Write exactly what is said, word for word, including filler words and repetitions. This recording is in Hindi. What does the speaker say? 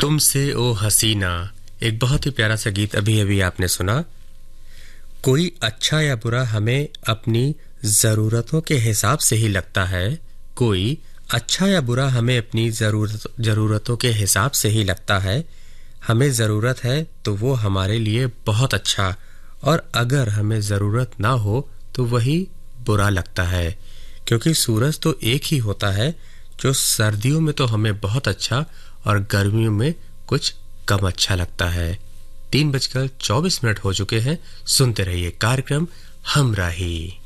तुमसे ओ हसीना, एक बहुत ही प्यारा सा गीत अभी अभी आपने सुना। कोई अच्छा या बुरा हमें अपनी ज़रूरतों के हिसाब से ही लगता है। कोई अच्छा या बुरा हमें अपनी ज़रूरत ज़रूरतों के हिसाब से ही लगता है। हमें ज़रूरत है तो वो हमारे लिए बहुत अच्छा, और अगर हमें ज़रूरत ना हो तो वही बुरा लगता है। क्योंकि सूरज तो एक ही होता है, जो सर्दियों में तो हमें बहुत अच्छा और गर्मियों में कुछ कम अच्छा लगता है। तीन बजकर चौबीस मिनट हो चुके हैं। सुनते रहिए कार्यक्रम हमराही।